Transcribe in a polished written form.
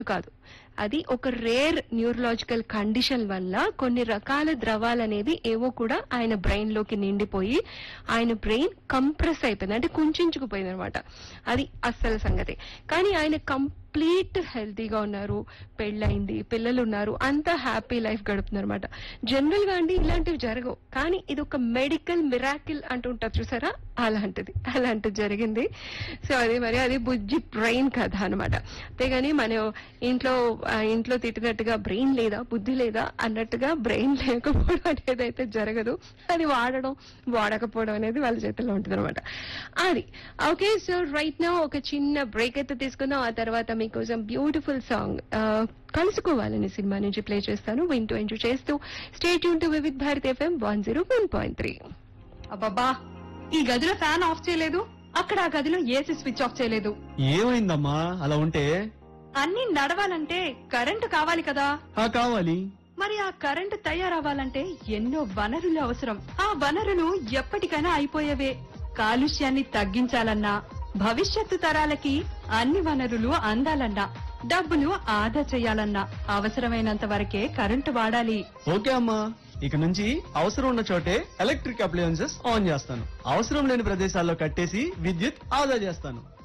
కాదు. అది ఒక రేర్ న్యూరలాజికల్ కండిషన్ వల్ల కొన్ని రకాల ద్రవాలు అనేది ఏవో కూడా ఆయన బ్రెయిన్ లోకి నిండిపోయి ఆయన బ్రెయిన్ కంప్రెస్ అయిపోయింది, అంటే కుంచుకుపోయింది అనమాట. అది అస్సలు సంగతి. కానీ ఆయన కంప్లీట్ హెల్తీగా ఉన్నారు, పెళ్ళయింది, పిల్లలు ఉన్నారు, అంతా హ్యాపీ లైఫ్ గడుపుతున్నారు అనమాట. జనరల్ గా అండి ఇలాంటివి జరగవు, కానీ ఇది ఒక మెడికల్ మిరాకిల్ అంటుంటారు చూసారా, అలాంటిది జరిగింది. సో అది మరి అది బుజ్జి బ్రెయిన్ కథ అనమాట. అంతేగాని మనం ఇంట్లో తిట్టినట్టుగా బ్రెయిన్ లేదా బుద్ధి లేదా అన్నట్టుగా బ్రెయిన్ లేకపోవడం అనేది అయితే జరగదు. అది వాడకపోవడం అనేది వాళ్ళ చేతిలో ఉంటుంది అనమాట. అది ఓకే. సో రైట్ నౌ ఒక చిన్న బ్రేక్ అయితే తీసుకుందాం. ఆ తర్వాత మీకోసం బ్యూటిఫుల్ సాంగ్ కలుసుకోవాలని సినిమా నుంచి ప్లే చేస్తాను. వింటూ ఎంజాయ్ చేస్తూ stay tune to Vividh Bharat FM 101.3. అబ్బబ్బా, ఈ గదిలో ఫ్యాన్ ఆఫ్ చేయలేదు, అక్కడ ఆ గదిలో ఏసీ స్విచ్ ఆఫ్ చేయలేదు. ఏమైందమ్మా అలా ఉంటే? అన్ని నడవాలంటే కరెంటు కావాలి కదా. కావాలి. మరి ఆ కరెంటు తయారవ్వాలంటే ఎన్నో వనరులు అవసరం. ఆ వనరులు ఎప్పటికైనా అయిపోయేవే. కాలుష్యాన్ని తగ్గించాలన్నా, భవిష్యత్తు తరాలకి అన్ని వనరులు అందాలన్నా, డబ్బులు ఆదా చేయాలన్నా అవసరమైనంత వరకే కరెంటు వాడాలి. ఓకే అమ్మా, ఇక నుంచి అవసరం ఉన్న చోటే ఎలక్ట్రిక్ అప్లయన్సెస్ ఆన్ చేస్తాను. అవసరం లేని ప్రదేశాల్లో కట్టేసి విద్యుత్ ఆదా చేస్తాను.